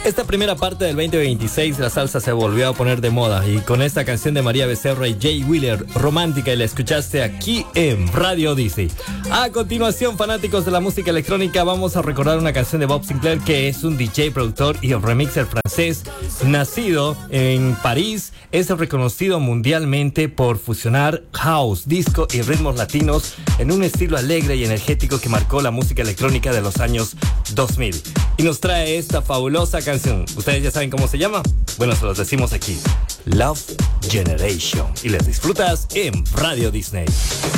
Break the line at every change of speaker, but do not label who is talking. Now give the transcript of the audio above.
Esta primera parte del 2026 la salsa se volvió a poner de moda y con esta canción de María Becerra y Jay Wheeler, Romántica, y la escuchaste aquí en Radio Disney. A continuación, fanáticos de la música electrónica, vamos a recordar una canción de Bob Sinclair, que es un DJ, productor y remixer francés, nacido en París. Es reconocido mundialmente por fusionar house, disco y ritmos latinos en un estilo alegre y energético que marcó la música electrónica de los años 2000. Y nos trae esta fabulosa canción. ¿Ustedes ya saben cómo se llama? Bueno, se los decimos aquí. Love Generation. Y les disfrutas en Radio Disney.